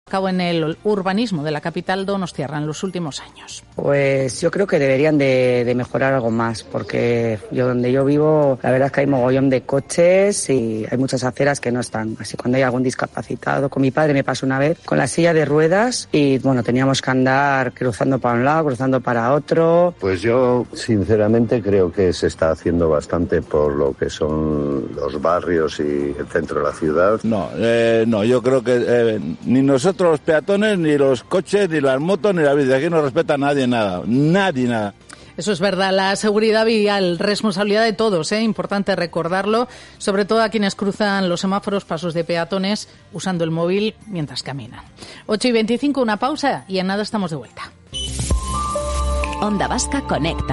cabo en el urbanismo de la capital donostiarra en los últimos años. Pues yo creo que deberían de mejorar algo más, porque donde yo vivo, la verdad es que hay mogollón de coches y hay muchas aceras que no están. Así cuando hay algún discapacitado, con mi padre me pasó una vez con la silla de ruedas y bueno, teníamos que andar cruzando para un lado, cruzando para otro. Pues yo sinceramente creo que se está haciendo bastante por lo que son los barrios y el centro de la ciudad. No, yo creo que ni nosotros los peatones, ni los coches, ni las motos, ni la vida. Aquí no respeta a nadie nada. Eso es verdad, la seguridad vial, responsabilidad de todos, importante recordarlo, sobre todo a quienes cruzan los semáforos, pasos de peatones, usando el móvil mientras caminan. 8:25, una pausa y en nada estamos de vuelta. Onda Vasca Conecta.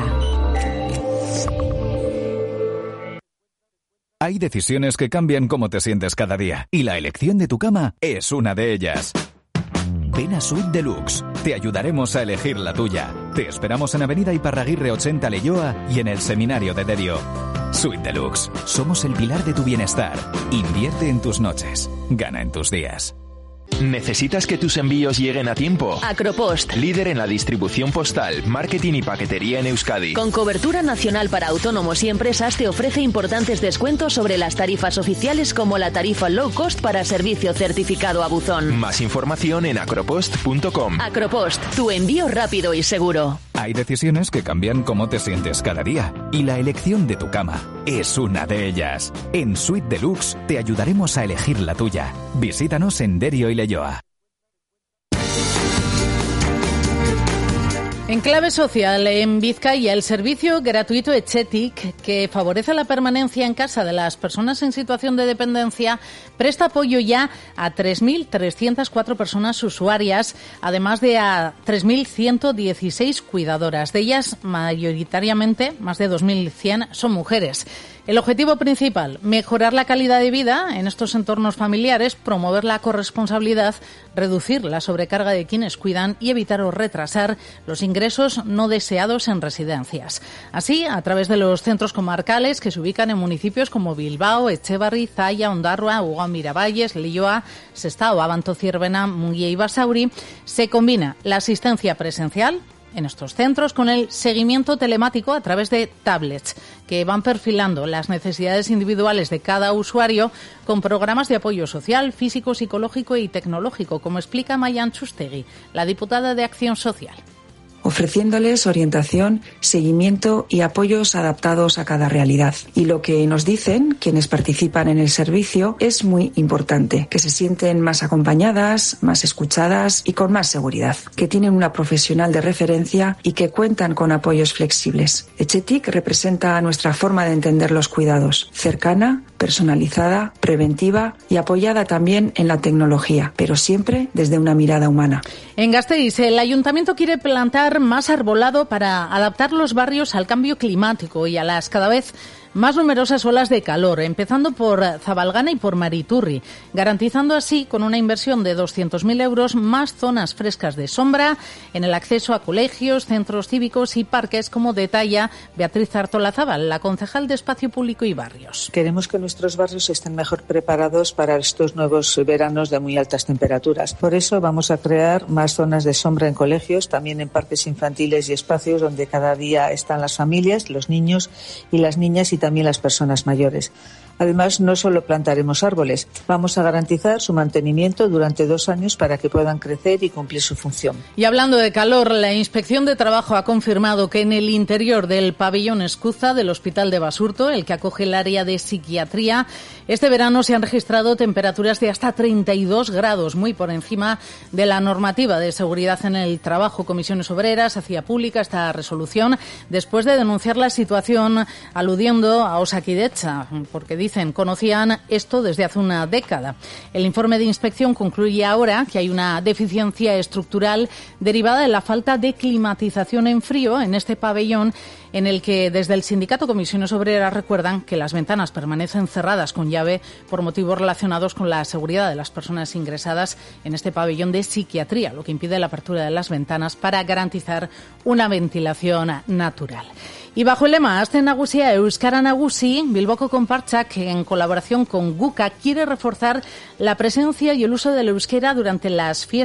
Hay decisiones que cambian cómo te sientes cada día, y la elección de tu cama es una de ellas. Ven a Suite Deluxe. Te ayudaremos a elegir la tuya. Te esperamos en Avenida Iparraguirre 80 Leioa y en el Seminario de Derio. Suite Deluxe. Somos el pilar de tu bienestar. Invierte en tus noches. Gana en tus días. ¿Necesitas que tus envíos lleguen a tiempo? Acropost. Líder en la distribución postal, marketing y paquetería en Euskadi. Con cobertura nacional para autónomos y empresas te ofrece importantes descuentos sobre las tarifas oficiales como la tarifa low cost para servicio certificado a buzón. Más información en acropost.com. Acropost, tu envío rápido y seguro. Hay decisiones que cambian cómo te sientes cada día, y la elección de tu cama es una de ellas. En Suite Deluxe te ayudaremos a elegir la tuya. Visítanos en Derio y Leioa. En clave social, en Vizcaya, el servicio gratuito Etxetik, que favorece la permanencia en casa de las personas en situación de dependencia, presta apoyo ya a 3.304 personas usuarias, además de a 3.116 cuidadoras. De ellas, mayoritariamente, más de 2.100 son mujeres. El objetivo principal, mejorar la calidad de vida en estos entornos familiares, promover la corresponsabilidad, reducir la sobrecarga de quienes cuidan y evitar o retrasar los ingresos no deseados en residencias. Así, a través de los centros comarcales que se ubican en municipios como Bilbao, Etxebarri, Zalla, Ondarroa, Ugao, Miravalles, Leioa, Sestao, Abanto, Zierbena, Munguía y Basauri, se combina la asistencia presencial en estos centros con el seguimiento telemático a través de tablets que van perfilando las necesidades individuales de cada usuario con programas de apoyo social, físico, psicológico y tecnológico, como explica Mayan Chustegui, la diputada de Acción Social. Ofreciéndoles orientación, seguimiento y apoyos adaptados a cada realidad. Y lo que nos dicen quienes participan en el servicio es muy importante, que se sienten más acompañadas, más escuchadas y con más seguridad, que tienen una profesional de referencia y que cuentan con apoyos flexibles. Etxetik representa nuestra forma de entender los cuidados, cercana, personalizada, preventiva y apoyada también en la tecnología, pero siempre desde una mirada humana. En Gasteiz, el ayuntamiento quiere plantar más arbolado para adaptar los barrios al cambio climático y a las cada vez más numerosas olas de calor, empezando por Zabalgana y por Mariturri, garantizando así, con una inversión de 200.000 euros, más zonas frescas de sombra en el acceso a colegios, centros cívicos y parques, como detalla Beatriz Artolazábal, la concejal de Espacio Público y Barrios. Queremos que nuestros barrios estén mejor preparados para estos nuevos veranos de muy altas temperaturas. Por eso vamos a crear más zonas de sombra en colegios, también en parques infantiles y espacios donde cada día están las familias, los niños y las niñas y también las personas mayores. Además, no solo plantaremos árboles, vamos a garantizar su mantenimiento durante 2 años para que puedan crecer y cumplir su función. Y hablando de calor, la Inspección de Trabajo ha confirmado que en el interior del pabellón Escuza del Hospital de Basurto, el que acoge el área de psiquiatría, este verano se han registrado temperaturas de hasta 32 grados, muy por encima de la normativa de seguridad en el trabajo. Comisiones Obreras hacía pública esta resolución después de denunciar la situación, aludiendo a Osakidetza, porque dicen, conocían esto desde hace una década. El informe de inspección concluye ahora que hay una deficiencia estructural derivada de la falta de climatización en frío en este pabellón, en el que desde el sindicato Comisiones Obreras recuerdan que las ventanas permanecen cerradas con llave por motivos relacionados con la seguridad de las personas ingresadas en este pabellón de psiquiatría, lo que impide la apertura de las ventanas para garantizar una ventilación natural. Y bajo el lema Aste Nagusia Euskara Nagusi, Bilboko Konpartsak, en colaboración con GUCA, quiere reforzar la presencia y el uso del euskera durante las fiestas